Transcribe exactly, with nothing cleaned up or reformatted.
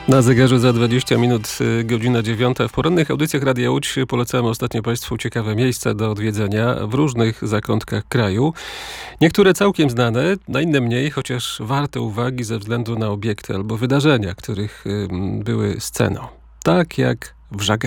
Na zegarze za dwadzieścia minut, godzina dziewiąta. W porannych audycjach Radia Łódź polecamy ostatnio Państwu ciekawe miejsca do odwiedzenia w różnych zakątkach kraju. Niektóre całkiem znane, na inne mniej, chociaż warte uwagi ze względu na obiekty albo wydarzenia, których były sceną. Tak jak w Żagawie.